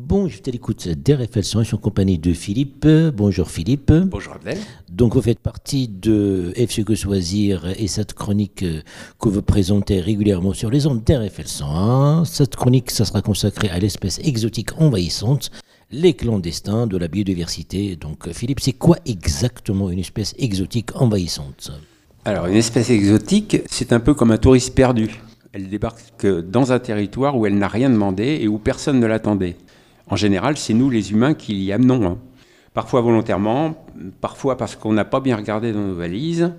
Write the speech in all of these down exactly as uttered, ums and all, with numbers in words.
Bon, je suis à l'écoute d'R F L cent, je suis en compagnie de Philippe. Bonjour Philippe. Bonjour Abdel. Donc vous faites partie de F C Que Choisir et cette chronique que vous présentez régulièrement sur les ondes d'R F L cent. Cette chronique, ça sera consacré à l'espèce exotique envahissante, les clandestins de la biodiversité. Donc Philippe, c'est quoi exactement une espèce exotique envahissante ? Alors une espèce exotique, c'est un peu comme un touriste perdu. Elle débarque dans un territoire où elle n'a rien demandé et où personne ne l'attendait. En général, c'est nous les humains qui l'y amenons. Hein. Parfois volontairement, parfois parce qu'on n'a pas bien regardé dans nos valises.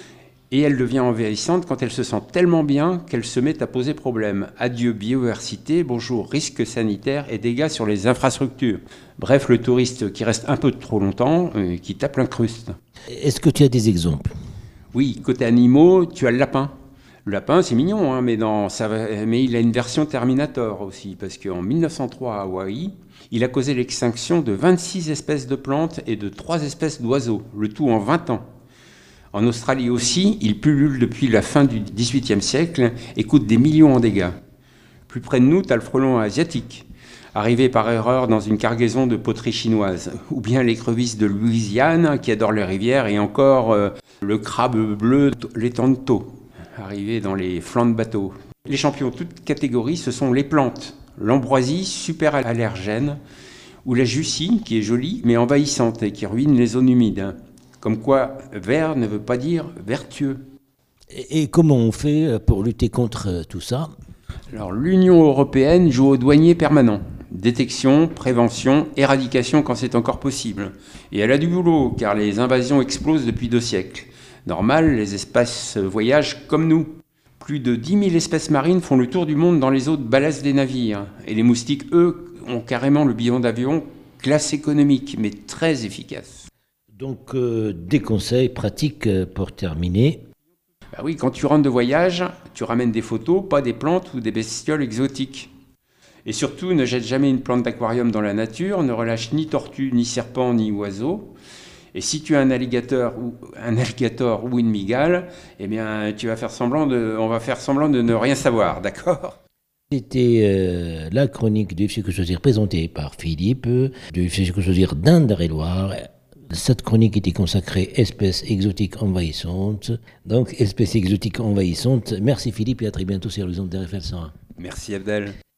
Et elle devient envahissante quand elle se sent tellement bien qu'elle se met à poser problème. Adieu biodiversité, bonjour risques sanitaires et dégâts sur les infrastructures. Bref, le touriste qui reste un peu trop longtemps, euh, qui tape l'incruste. Est-ce que tu as des exemples ? Oui, côté animaux, tu as le lapin. Le lapin, c'est mignon, hein, mais, dans, ça, mais il a une version Terminator aussi, parce qu'en mille neuf cent trois à Hawaï, il a causé l'extinction de vingt-six espèces de plantes et de trois espèces d'oiseaux, le tout en vingt ans. En Australie aussi, il pullule depuis la fin du dix-huitième siècle et coûte des millions en dégâts. Plus près de nous, tu as le frelon asiatique, arrivé par erreur dans une cargaison de poterie chinoise, ou bien l'écrevisse de Louisiane qui adore les rivières, et encore euh, le crabe bleu, les tantos, arrivé dans les flancs de bateaux. Les champions de toute catégorie, ce sont les plantes. L'ambroisie, super allergène, ou la jussie, qui est jolie, mais envahissante et qui ruine les zones humides. Comme quoi, vert ne veut pas dire vertueux. Et, et comment on fait pour lutter contre tout ça ? Alors, l'Union européenne joue au douanier permanent. Détection, prévention, éradication quand c'est encore possible. Et elle a du boulot, car les invasions explosent depuis deux siècles. Normal, les espèces voyagent comme nous. Plus de dix mille espèces marines font le tour du monde dans les eaux de ballast des navires. Et les moustiques, eux, ont carrément le billet d'avion classe économique, mais très efficace. Donc, euh, des conseils pratiques pour terminer. Bah oui, quand tu rentres de voyage, tu ramènes des photos, pas des plantes ou des bestioles exotiques. Et surtout, ne jette jamais une plante d'aquarium dans la nature, ne relâche ni tortue, ni serpent, ni oiseau. Et si tu as un alligator ou, un alligator ou une mygale, eh bien, tu vas faire semblant de, on va faire semblant de ne rien savoir, d'accord ? C'était euh, la chronique du F C Que Choisir présentée par Philippe, du F C Que Choisir d'Indre-et-Loire. Cette chronique était consacrée espèces exotiques envahissantes. Donc, espèces exotiques envahissantes. Merci Philippe et à très bientôt sur les ondes d'R F L cent un. Merci Abdel.